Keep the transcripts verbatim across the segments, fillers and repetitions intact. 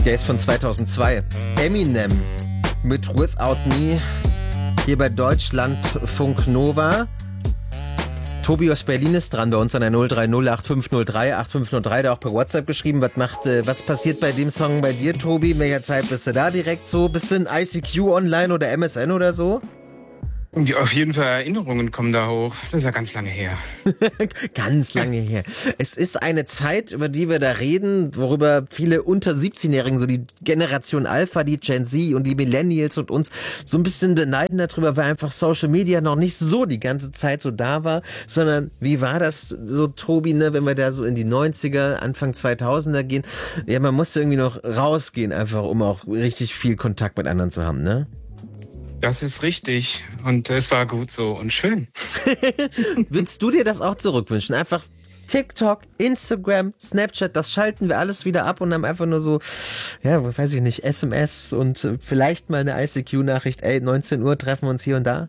Der ist von zweitausendzwei. Eminem mit Without Me hier bei Deutschlandfunk Nova. Tobi aus Berlin ist dran bei uns an der null drei null acht fünf null drei acht fünf null drei, der auch per WhatsApp geschrieben. Was macht, äh, was passiert bei dem Song bei dir, Tobi? In welcher Zeit bist du da direkt so? Bist du in I C Q online oder M S N oder so? Ja, auf jeden Fall Erinnerungen kommen da hoch. Das ist ja ganz lange her. Ganz lange her. Es ist eine Zeit, über die wir da reden, worüber viele unter siebzehnjährigen, so die Generation Alpha, die Gen Z und die Millennials und uns so ein bisschen beneiden darüber, weil einfach Social Media noch nicht so die ganze Zeit so da war, sondern wie war das so, Tobi, ne, wenn wir da so in die neunziger, Anfang zweitausender gehen? Ja, man musste irgendwie noch rausgehen, einfach um auch richtig viel Kontakt mit anderen zu haben, ne? Das ist richtig. Und es war gut so und schön. Würdest du dir das auch zurückwünschen? Einfach TikTok, Instagram, Snapchat, das schalten wir alles wieder ab und haben einfach nur so, ja, weiß ich nicht, S M S und vielleicht mal eine I C Q-Nachricht, ey, neunzehn Uhr treffen wir uns hier und da?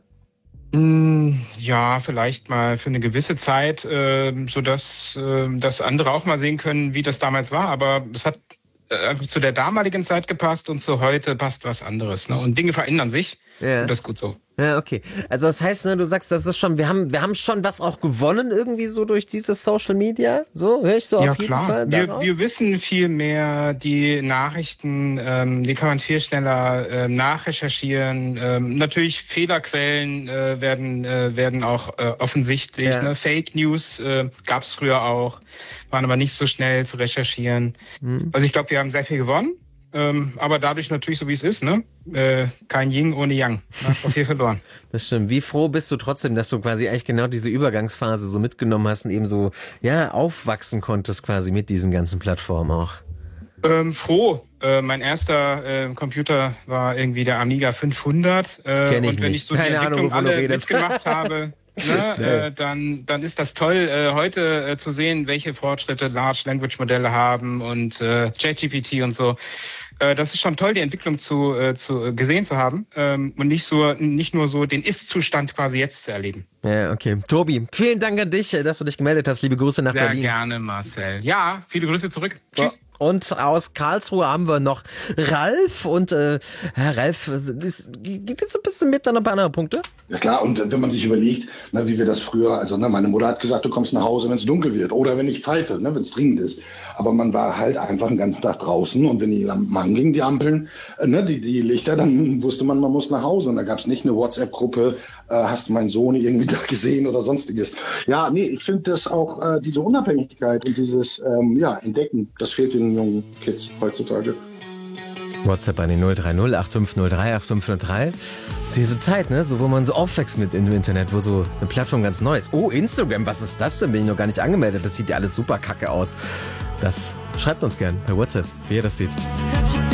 Ja, vielleicht mal für eine gewisse Zeit, äh, sodass äh, dass andere auch mal sehen können, wie das damals war. Aber es hat einfach zu der damaligen Zeit gepasst und zu heute passt was anderes. Ne? Und Dinge verändern sich. Ja. Und das ist gut so. Ja, okay. Also das heißt, ne, du sagst, das ist schon, wir haben, wir haben schon was auch gewonnen irgendwie so durch dieses Social Media. So, höre ich so ja, auf jeden klar. Fall Wir, wir wissen viel mehr, die Nachrichten, ähm, die kann man viel schneller ähm, nachrecherchieren. Ähm, natürlich Fehlerquellen äh, werden, äh, werden auch äh, offensichtlich. Ja. Ne? Fake News äh, gab es früher auch, waren aber nicht so schnell zu recherchieren. Hm. Also ich glaube, wir haben sehr viel gewonnen. Ähm, aber dadurch natürlich so, wie es ist, ne? Äh, kein Yin ohne Yang. Du hast doch viel verloren. Das stimmt. Wie froh bist du trotzdem, dass du quasi eigentlich genau diese Übergangsphase so mitgenommen hast und eben so, ja, aufwachsen konntest quasi mit diesen ganzen Plattformen auch? Ähm, froh. Äh, mein erster äh, Computer war irgendwie der Amiga fünfhundert. Äh, Kenn ich und wenn nicht. ich so Keine die Entwicklung Ahnung, alle mitgemacht habe, ne, nee. äh, dann, dann ist das toll, äh, heute äh, zu sehen, welche Fortschritte Large Language Modelle haben und äh, ChatGPT und so. Äh, das ist schon toll, die Entwicklung zu, äh, zu äh, gesehen zu haben ähm, und nicht so, nicht nur so den Ist-Zustand quasi jetzt zu erleben. Ja, okay. Tobi, vielen Dank an dich, dass du dich gemeldet hast. Liebe Grüße nach Sehr Berlin. Sehr gerne, Marcel. Ja, viele Grüße zurück. Tschüss. Und aus Karlsruhe haben wir noch Ralf. Und äh, Herr Ralf, ist, geht jetzt so ein bisschen mit dann ein paar andere Punkte? Ja klar, und wenn man sich überlegt, ne, wie wir das früher, also ne, meine Mutter hat gesagt, du kommst nach Hause, wenn es dunkel wird oder wenn ich pfeife, ne, wenn es dringend ist. Aber man war halt einfach den ganzen Tag draußen und wenn die Lampen angingen, die Ampeln, äh, ne, die, die Lichter, dann wusste man, man muss nach Hause. Und da gab es nicht eine WhatsApp-Gruppe, äh, hast du meinen Sohn irgendwie da gesehen oder sonstiges. Ja, nee, ich finde das auch, äh, diese Unabhängigkeit und dieses ähm, ja, Entdecken, das fehlt den jungen Kids heutzutage. WhatsApp an die null drei null acht fünf null drei acht fünf null drei. Diese Zeit, ne, so wo man so aufwächst mit im Internet, wo so eine Plattform ganz neu ist. Oh, Instagram, was ist das denn? Bin ich noch gar nicht angemeldet. Das sieht ja alles super kacke aus. Das schreibt uns gern per WhatsApp, wie ihr das seht.